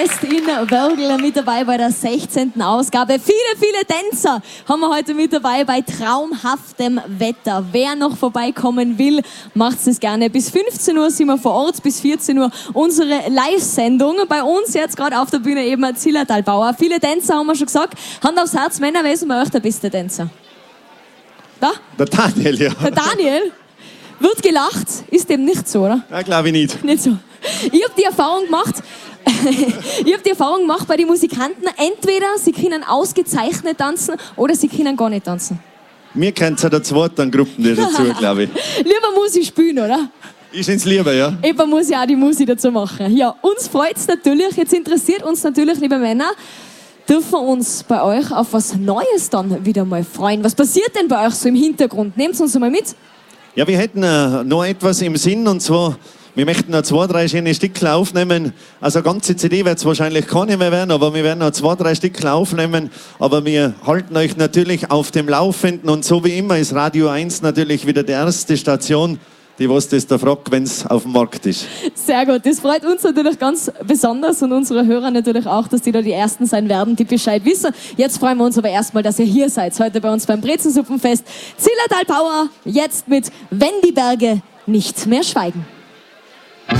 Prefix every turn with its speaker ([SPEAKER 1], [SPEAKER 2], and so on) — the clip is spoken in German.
[SPEAKER 1] Traumfest in Wörgl mit dabei bei der 16. Ausgabe. Viele Tänzer haben wir heute mit dabei bei traumhaftem Wetter. Wer noch vorbeikommen will, macht es gerne. Bis 15 Uhr sind wir vor Ort, bis 14 Uhr unsere Live-Sendung. Bei uns jetzt gerade auf der Bühne eben Zillertalbauer. Viele Tänzer haben wir schon gesagt. Hand aufs Herz, Männer, wer ist bei euch der beste Tänzer? Da?
[SPEAKER 2] Der Daniel, ja.
[SPEAKER 1] Der Daniel? Wird gelacht? Ist dem nicht so, oder?
[SPEAKER 2] Ja, glaube ich nicht.
[SPEAKER 1] Nicht so. Ich habe die Erfahrung gemacht bei den Musikanten, entweder sie können ausgezeichnet tanzen oder sie können gar nicht tanzen.
[SPEAKER 2] Mir kennt es ja der zweiten Gruppen dazu, glaube ich.
[SPEAKER 1] Lieber muss ich spielen, oder?
[SPEAKER 2] Ist ins Lieber, ja.
[SPEAKER 1] Eben muss ich auch die Musik dazu machen. Ja, uns freut es natürlich, jetzt interessiert uns natürlich, liebe Männer, dürfen wir uns bei euch auf was Neues dann wieder mal freuen. Was passiert denn bei euch so im Hintergrund? Nehmt uns mal mit.
[SPEAKER 2] Ja, wir hätten noch etwas im Sinn, und zwar, wir möchten noch 2, 3 schöne Stücke aufnehmen. Also eine ganze CD wird es wahrscheinlich keine mehr werden, aber wir werden noch 2, 3 Stücke aufnehmen. Aber wir halten euch natürlich auf dem Laufenden, und so wie immer ist Radio 1 natürlich wieder die erste Station, die was das da fragt, wenn es auf dem Markt ist.
[SPEAKER 1] Sehr gut, das freut uns natürlich ganz besonders und unsere Hörer natürlich auch, dass die da die Ersten sein werden, die Bescheid wissen. Jetzt freuen wir uns aber erstmal, dass ihr hier seid, heute bei uns beim Brezensuppenfest. Zillertalbauer, jetzt mit Wenn die Berge nicht mehr schweigen.